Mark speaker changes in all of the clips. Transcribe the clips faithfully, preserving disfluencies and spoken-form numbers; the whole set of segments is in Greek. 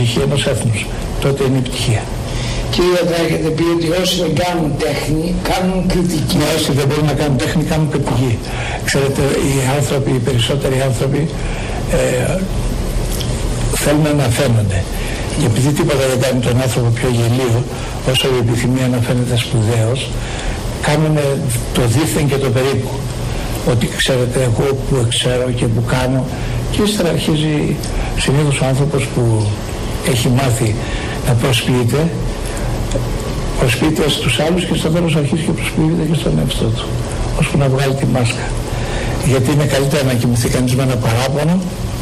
Speaker 1: ψυχή ενός έθνους. Τότε είναι επιτυχία.
Speaker 2: Κύριε Ιατρά, έχετε πει ότι όσοι δεν κάνουν τέχνη, κάνουν κριτική.
Speaker 1: Ναι, όσοι δεν μπορούν να κάνουν τέχνη, κάνουν κριτική. Ξέρετε, οι άνθρωποι, οι περισσότεροι άνθρωποι ε, θέλουν να φαίνονται. Και επειδή τίποτα δεν κάνει τον άνθρωπο πιο γελίο, όσο η επιθυμία να φαίνεται σπουδαίος, κάνουν το δίθεν και το περίπου. Ότι ξέρετε, εγώ που ξέρω και που κάνω, και ύστερα αρχίζει συνήθως ο άνθρωπος που έχει μάθει να προσποιείται, προσποιείται στους άλλους και στο τέλος αρχίζει και προσποιείται και στον εαυτό του, ώσπου να βγάλει τη μάσκα. Γιατί είναι καλύτερα να κοιμηθεί κανείς με ένα παράπονο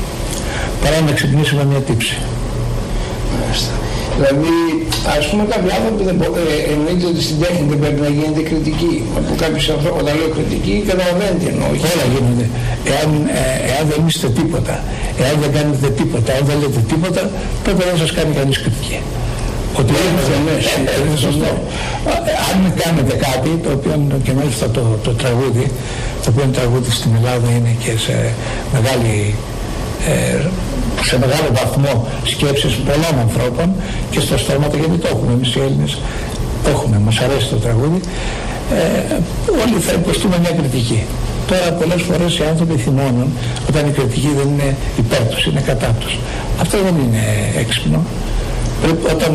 Speaker 1: παρά να ξυπνήσει με μια τύψη.
Speaker 2: Μάλιστα. Δηλαδή, ας πούμε, κάποιοι άνθρωποι δεν μπορούν, ε, εννοείται ότι στην τέχνη δεν πρέπει να γίνεται κριτική. Από κάποιους ανθρώπους, όταν λέω κριτική, καταλαβαίνετε τι εννοώ.
Speaker 1: Όλα γίνονται. Εάν, ε, εάν δεν είστε τίποτα, εάν δεν κάνετε τίποτα, αν δεν λέτε τίποτα, τότε δεν σας κάνει κανείς κριτική. Ότι
Speaker 2: είναι μέσα,
Speaker 1: είναι σωστό. Αν κάνετε κάτι, το οποίο και μάλιστα το, το τραγούδι, το οποίο είναι τραγούδι στην Ελλάδα, είναι και σε μεγάλη, ε, σε μεγάλο βαθμό σκέψεις πολλών ανθρώπων και στα στόματα, γιατί το έχουμε εμείς οι Έλληνες, το έχουμε, μας αρέσει το τραγούδι, ε, όλοι θα υποστούμε μια κριτική. Τώρα πολλές φορές οι άνθρωποι θυμώνουν όταν η κριτική δεν είναι υπέρ τους, είναι κατά τους. Αυτό δεν είναι έξυπνο. Πρέπει, όταν,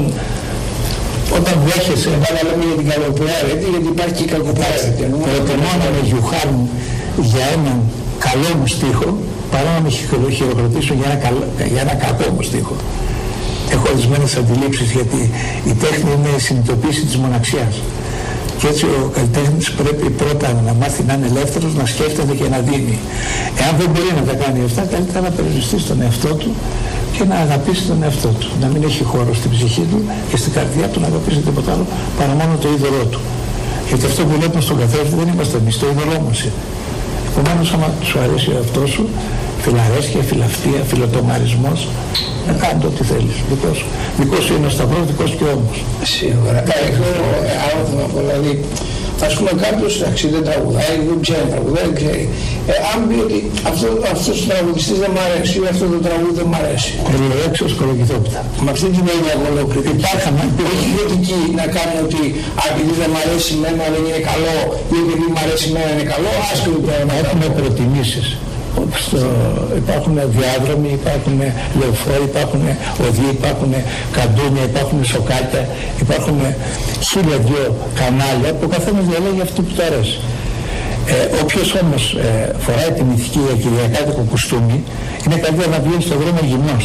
Speaker 1: όταν δέχεσαι,
Speaker 2: να λέμε για την καλοπιά, γιατί υπάρχει και η κακοπιά.
Speaker 1: προτιμώ να με γιουχάρουν για έναν καλό μου στίχο παρά να με χειροκροτήσουν για ένα, καλό, για ένα κακό μου στίχο. Έχω ορισμένες αντιλήψεις, γιατί η τέχνη είναι η συνειδητοποίηση της μοναξιάς. Και έτσι ο καλλιτέχνης πρέπει πρώτα να μάθει να είναι ελεύθερος, να σκέφτεται και να δίνει. Εάν δεν μπορεί να τα κάνει αυτά, καλύτερα να περιοριστεί στον εαυτό του και να αγαπήσει τον εαυτό του. Να μην έχει χώρο στην ψυχή του και στην καρδιά του να αγαπήσει τίποτα άλλο παρά μόνο το είδωλό του. Γιατί αυτό που βλέπουμε στον καθρέφτη δεν είμαστε εμείς, το είδωλό μας είναι. Επομένως, άμα σου αρέσει ο εαυτός σου, φιλαρέσκεια, φιλαυτία, φιλοτομαρισμός, να κάνει το ό,τι θέλεις. Δικός, δικός σου είναι ο σταυρός, δικός και όμως.
Speaker 2: Σίγουρα. Έχω άλλο θέμα, δηλαδή, ας πούμε κάποιος εντάξει δεν τραγουδάει, δεν ξέρει να τραγουδάει, δεν ξέρει. Ε, αν πει ότι αυτό, αυτός ο τραγουδιστής δεν μ' αρέσει ή αυτό το τραγούδι δεν μ' αρέσει.
Speaker 1: Κολορέξιος, κολοκυθόπιτα.
Speaker 2: Με αυτή την έννοια εγώ λέω κριτική. Όχι κριτική να κάνει ότι επειδή δεν μ' αρέσει εμένα δεν είναι καλό ή επειδή μ' αρέσει εμένα είναι καλό, άσχετο το ένα.
Speaker 1: Έχουμε προτιμήσεις. Στο, υπάρχουν διάδρομοι, υπάρχουν λεωφόροι, υπάρχουν οδοί, υπάρχουν καντούνια, υπάρχουν σοκάκια, υπάρχουν χίλια δυο κανάλια που ο καθένας διαλέγει αυτό που του αρέσει. Ε, όποιος όμως ε, φοράει την ηθική κυριακάτικο κουστούμι, είναι καλύτερα να βγει στον δρόμο γυμνός.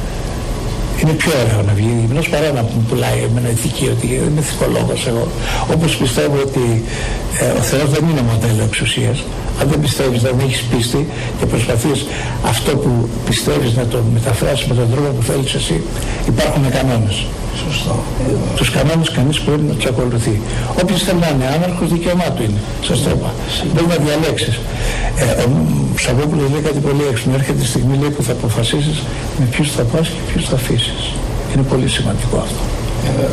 Speaker 1: Είναι πιο ωραίο να βγει γυμνός παρά να μου πουλάει εμένα ηθική, ότι είμαι ηθικολόγος εγώ. Όπως πιστεύω ότι ε, ο Θεός δεν είναι μοντέλο εξουσίας. Αν δεν πιστεύεις, δεν έχεις πίστη και προσπαθείς αυτό που πιστεύεις να το μεταφράσεις με τον τρόπο που θέλεις εσύ, υπάρχουν κανόνες.
Speaker 2: Σωστό.
Speaker 1: Ε, τους κανόνες κανείς πρέπει να τους ακολουθεί. Όποιος θέλει να είναι άναρχος, δικαίωμά του είναι. Σας το είπα. Μπορεί να διαλέξεις. Ε, ο Σαββόπουλος λέει κάτι πολύ έξυπνο. Έρχεται τη στιγμή λέει, που θα αποφασίσεις με ποιους θα πας και ποιους θα αφήσεις. Είναι πολύ σημαντικό αυτό.
Speaker 2: Ε,